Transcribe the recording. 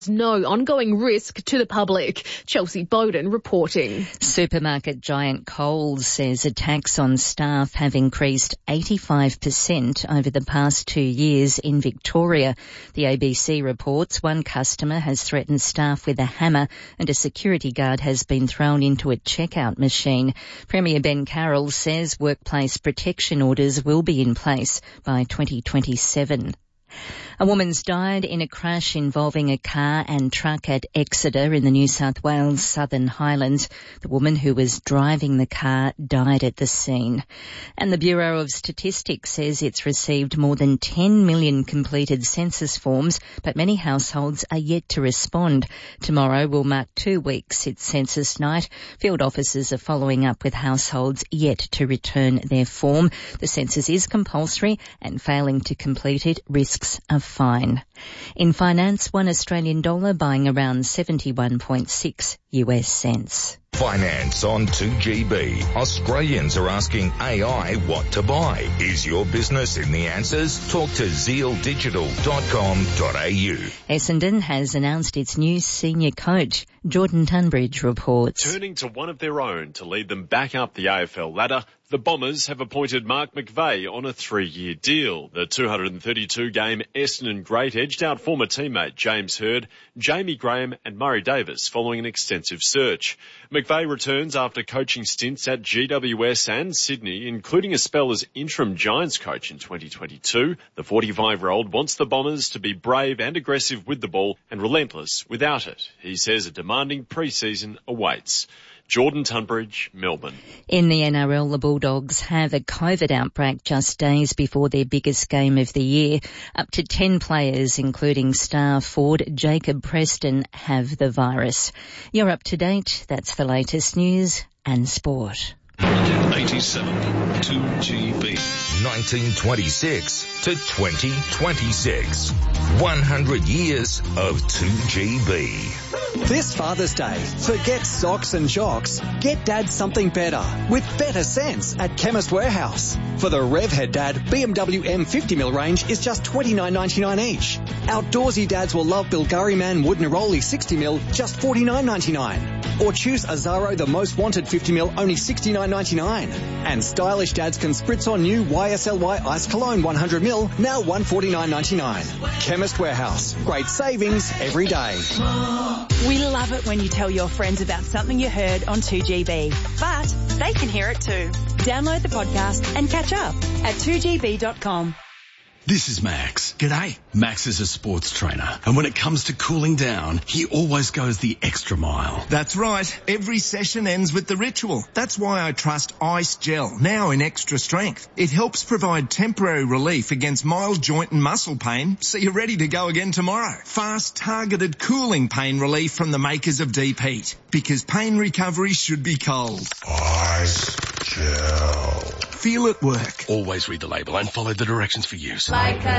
no ongoing risk to the public. Chelsea Bowden reporting. Supermarket giant Coles says attacks on staff have increased 85% over the past 2 years in Victoria. The ABC reports one customer has threatened staff with a hammer and a security guard has been thrown into a checkout machine. Premier Ben Carroll says workplace protection orders will be in place by 2027. A woman's died in a crash involving a car and truck at Exeter in the New South Wales Southern Highlands. The woman who was driving the car died at the scene. And the Bureau of Statistics says it's received more than 10 million completed census forms, but many households are yet to respond. Tomorrow will mark 2 weeks. It's census night. Field officers are following up with households yet to return their form. The census is compulsory and failing to complete it risks a fine. In finance, $1 Australian buying around 71.6 US cents. Finance on 2GB. Australians are asking AI what to buy. Is your business in the answers? Talk to zealdigital.com.au. Essendon has announced its new senior coach. Jordan Tunbridge reports. Turning to one of their own to lead them back up the AFL ladder, the Bombers have appointed Mark McVeigh on a 3-year deal. The 232-game Essendon great edged out former teammate James Hird, Jamie Graham and Murray Davis following an extensive search. McVeigh returns after coaching stints at GWS and Sydney, including a spell as interim Giants coach in 2022. The 45-year-old wants the Bombers to be brave and aggressive with the ball and relentless without it. He says a demanding pre-season awaits. Jordan Tunbridge, Melbourne. In the NRL, the Bulldogs have a COVID outbreak just days before their biggest game of the year. Up to 10 players, including star forward Jacob Preston, have the virus. You're up to date. That's the latest news and sport. 87 2GB. 1926 to 2026. 100 years of 2GB. This Father's Day, forget socks and jocks. Get Dad something better with better sense at Chemist Warehouse. For the Revhead Dad, BMW M50mm range is just $29.99 each. Outdoorsy dads will love Bilgari Man Wood Neroli 60mm, just $49.99. Or choose Azaro the Most Wanted 50mm, only $69.99. And stylish dads can spritz on new YSLY Ice Cologne 100ml, now $149.99. Chemist Warehouse. Great savings every day. We love it when you tell your friends about something you heard on 2GB, but they can hear it too. Download the podcast and catch up at 2gb.com. This is Max. G'day. Max is a sports trainer, and when it comes to cooling down, he always goes the extra mile. That's right. Every session ends with the ritual. That's why I trust Ice Gel, now in extra strength. It helps provide temporary relief against mild joint and muscle pain, so you're ready to go again tomorrow. Fast, targeted cooling pain relief from the makers of Deep Heat, because pain recovery should be cold. Ice Gel. Feel it work. Always read the label and follow the directions for use. Like a